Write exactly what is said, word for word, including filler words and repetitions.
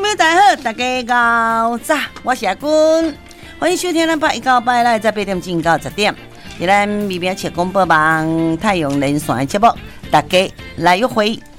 朋友大家好，大家好早，我是阿君，欢迎收听咱八一到八来在八点钟到十点，在咱微博切广播网太阳连线的节目，大家来约会。